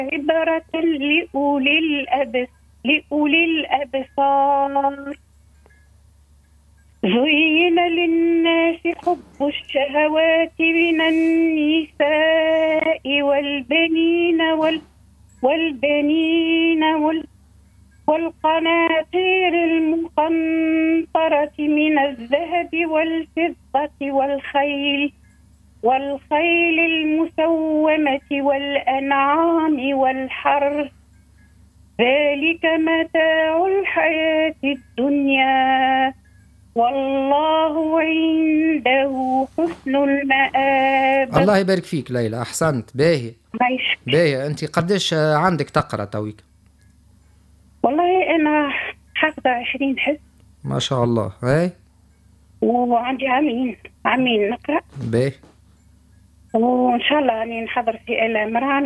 عبرة لأولي الأبصار. زين للناس حب الشهوات من النساء والبنين والقناطير المقنطرة من الذهب والفضة والخيل المسومة والأنعام والحرث، ذلك متاع الحياة الدنيا والله عنده حسن المآب. الله يبارك فيك ليلى، أحسنت. باهي باهي. أنت قديش عندك تقرأ تويك؟ والله أنا حافظة 20 حزب ما شاء الله. هاي وعندي عامين نقرأ. باهي. وإن شاء الله يعني نحضر في آل عمران.